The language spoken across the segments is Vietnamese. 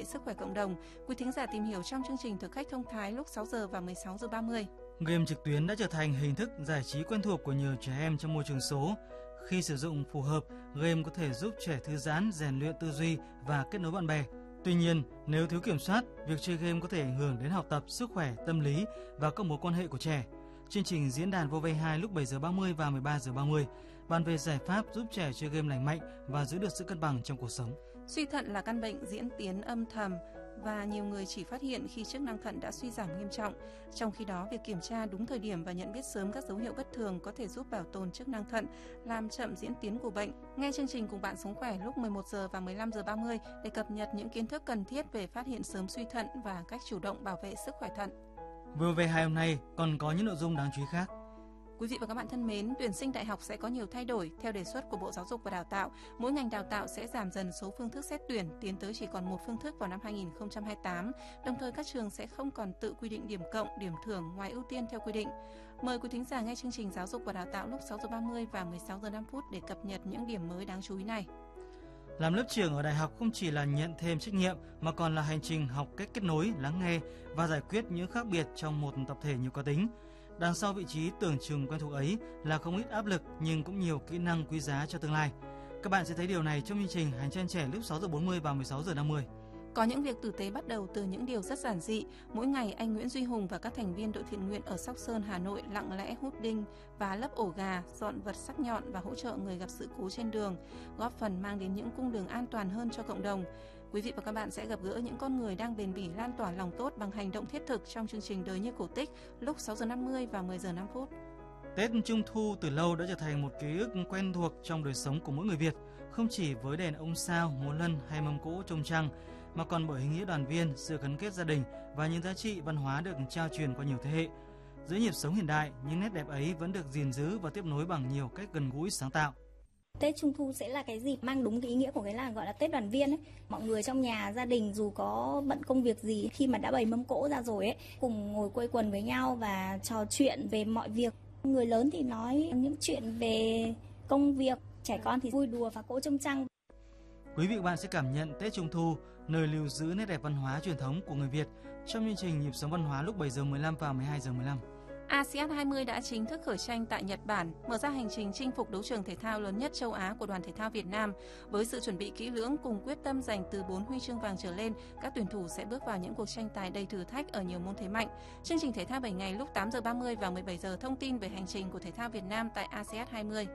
sức khỏe cộng đồng. Quý thính giả tìm hiểu trong chương trình Thực khách thông thái lúc 6 giờ và 16 giờ 30. Game trực tuyến đã trở thành hình thức giải trí quen thuộc của nhiều trẻ em trong môi trường số. Khi sử dụng phù hợp, game có thể giúp trẻ thư giãn, rèn luyện tư duy và kết nối bạn bè. Tuy nhiên, nếu thiếu kiểm soát, việc chơi game có thể ảnh hưởng đến học tập, sức khỏe, tâm lý và các mối quan hệ của trẻ. Chương trình diễn đàn VV2 lúc 7 giờ 30 và 13 giờ 30 bàn về giải pháp giúp trẻ chơi game lành mạnh và giữ được sự cân bằng trong cuộc sống. Suy thận là căn bệnh diễn tiến âm thầm và nhiều người chỉ phát hiện khi chức năng thận đã suy giảm nghiêm trọng. Trong khi đó, việc kiểm tra đúng thời điểm và nhận biết sớm các dấu hiệu bất thường có thể giúp bảo tồn chức năng thận, làm chậm diễn tiến của bệnh. Nghe chương trình Cùng bạn sống khỏe lúc 11 giờ và 15 giờ 30 để cập nhật những kiến thức cần thiết về phát hiện sớm suy thận và cách chủ động bảo vệ sức khỏe thận. VV2 hôm nay còn có những nội dung đáng chú ý khác. Quý vị và các bạn thân mến, tuyển sinh đại học sẽ có nhiều thay đổi. Theo đề xuất của Bộ Giáo dục và Đào tạo, mỗi ngành đào tạo sẽ giảm dần số phương thức xét tuyển, tiến tới chỉ còn một phương thức vào năm 2028. Đồng thời các trường sẽ không còn tự quy định điểm cộng, điểm thưởng ngoài ưu tiên theo quy định. Mời quý thính giả nghe chương trình Giáo dục và Đào tạo lúc 6 giờ 30 và 16 giờ 5 phút để cập nhật những điểm mới đáng chú ý này. Làm lớp trưởng ở đại học không chỉ là nhận thêm trách nhiệm mà còn là hành trình học cách kết nối, lắng nghe và giải quyết những khác biệt trong một tập thể nhiều cá tính. Đằng sau vị trí tưởng chừng quen thuộc ấy là không ít áp lực nhưng cũng nhiều kỹ năng quý giá cho tương lai. Các bạn sẽ thấy điều này trong chương trình Hành trang trẻ lúc 6 giờ 40 và 16 giờ 50. Có những việc tử tế bắt đầu từ những điều rất giản dị. Mỗi ngày, anh Nguyễn Duy Hùng và các thành viên đội thiện nguyện ở Sóc Sơn, Hà Nội lặng lẽ hút đinh, vá lấp ổ gà, dọn vật sắc nhọn và hỗ trợ người gặp sự cố trên đường, góp phần mang đến những cung đường an toàn hơn cho cộng đồng. Quý vị và các bạn sẽ gặp gỡ những con người đang bền bỉ lan tỏa lòng tốt bằng hành động thiết thực trong chương trình Đời như cổ tích lúc 6 giờ 50 và 10 giờ 5 phút. Tết Trung thu từ lâu đã trở thành một ký ức quen thuộc trong đời sống của mỗi người Việt, không chỉ với đèn ông sao, múa lân hay mâm cỗ trông trăng, mà còn bởi ý nghĩa đoàn viên, sự gắn kết gia đình và những giá trị văn hóa được trao truyền qua nhiều thế hệ. Giữa nhịp sống hiện đại, những nét đẹp ấy vẫn được gìn giữ và tiếp nối bằng nhiều cách gần gũi sáng tạo. Tết Trung thu sẽ là cái dịp mang đúng cái ý nghĩa của cái là gọi là Tết đoàn viên ấy. Mọi người trong nhà, gia đình dù có bận công việc gì, khi mà đã bày mâm cỗ ra rồi ấy, cùng ngồi quây quần với nhau và trò chuyện về mọi việc. Người lớn thì nói những chuyện về công việc, trẻ con thì vui đùa và cỗ trông trăng. Quý vị và bạn sẽ cảm nhận Tết Trung thu, nơi lưu giữ nét đẹp văn hóa truyền thống của người Việt trong chương trình Nhịp sống văn hóa lúc 7 giờ 15 và 12 giờ 15. ASEAN 20 đã chính thức khởi tranh tại Nhật Bản, mở ra hành trình chinh phục đấu trường thể thao lớn nhất châu Á của đoàn thể thao Việt Nam. Với sự chuẩn bị kỹ lưỡng cùng quyết tâm giành từ 4 huy chương vàng trở lên, các tuyển thủ sẽ bước vào những cuộc tranh tài đầy thử thách ở nhiều môn thế mạnh. Chương trình thể thao 7 ngày lúc 8 giờ 30 và 17 giờ thông tin về hành trình của thể thao Việt Nam tại ASEAN 20.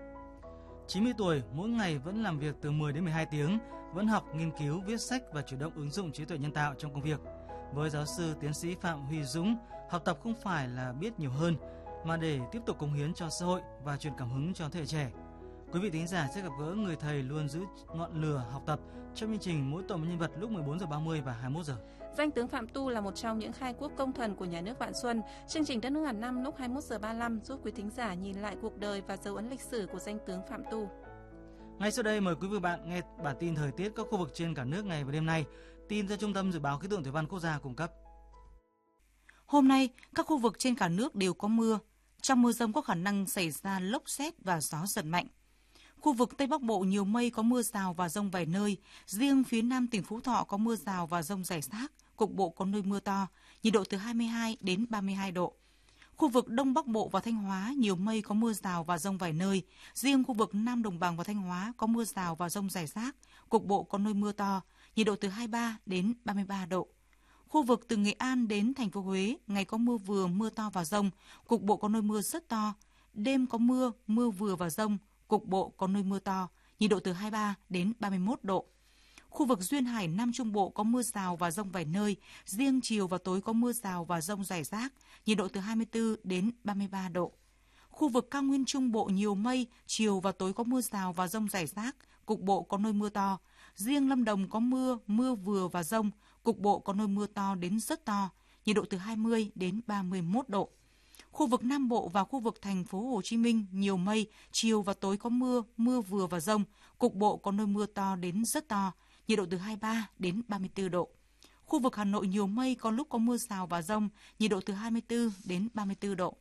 90 tuổi, mỗi ngày vẫn làm việc từ 10 đến 12 tiếng, vẫn học, nghiên cứu, viết sách và chủ động ứng dụng trí tuệ nhân tạo trong công việc. Với giáo sư tiến sĩ Phạm Huy Dũng, học tập không phải là biết nhiều hơn, mà để tiếp tục cống hiến cho xã hội và truyền cảm hứng cho thế hệ trẻ. Quý vị thính giả sẽ gặp gỡ người thầy luôn giữ ngọn lửa học tập trong chương trình Mỗi tuần một nhân vật lúc 14 giờ 30 và 21 giờ. Danh tướng Phạm Tu là một trong những khai quốc công thần của nhà nước Vạn Xuân. Chương trình Đất nước ngàn năm lúc 21 giờ 35 giúp quý thính giả nhìn lại cuộc đời và dấu ấn lịch sử của danh tướng Phạm Tu. Ngay sau đây mời quý vị và bạn nghe bản tin thời tiết các khu vực trên cả nước ngày và đêm nay. Tin do Trung tâm Dự báo Khí tượng Thủy văn Quốc gia cung cấp. Hôm nay, các khu vực trên cả nước đều có mưa. Trong mưa dông có khả năng xảy ra lốc sét và gió giật mạnh. Khu vực Tây Bắc Bộ nhiều mây, có mưa rào và dông vài nơi. Riêng phía Nam tỉnh Phú Thọ có mưa rào và dông rải rác, cục bộ có nơi mưa to, nhiệt độ từ 22 đến 32 độ. Khu vực Đông Bắc Bộ và Thanh Hóa nhiều mây, có mưa rào và dông vài nơi. Riêng khu vực Nam Đồng Bằng và Thanh Hóa có mưa rào và dông rải rác, cục bộ có nơi mưa to, nhiệt độ từ 23 đến 33 độ. Khu vực từ Nghệ An đến thành phố Huế, ngày có mưa vừa, mưa to và dông, cục bộ có nơi mưa rất to. Đêm có mưa, mưa vừa và dông, cục bộ có nơi mưa to, nhiệt độ từ 23 đến 31 độ. Khu vực Duyên Hải Nam Trung Bộ có mưa rào và dông vài nơi, riêng chiều và tối có mưa rào và dông rải rác, nhiệt độ từ 24 đến 33 độ. Khu vực Cao Nguyên Trung Bộ nhiều mây, chiều và tối có mưa rào và dông rải rác, cục bộ có nơi mưa to. Riêng Lâm Đồng có mưa, mưa vừa và dông, cục bộ có nơi mưa to đến rất to, nhiệt độ từ 20 đến 31 độ. Khu vực Nam Bộ và khu vực thành phố Hồ Chí Minh nhiều mây, chiều và tối có mưa, mưa vừa và dông, cục bộ có nơi mưa to đến rất to, nhiệt độ từ 23 đến 34 độ. Khu vực Hà Nội nhiều mây, có lúc có mưa rào và dông, nhiệt độ từ 24 đến 34 độ.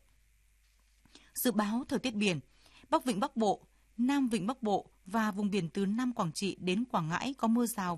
Dự báo thời tiết biển, Bắc Vịnh Bắc Bộ, Nam Vịnh Bắc Bộ và vùng biển từ Nam Quảng Trị đến Quảng Ngãi có mưa rào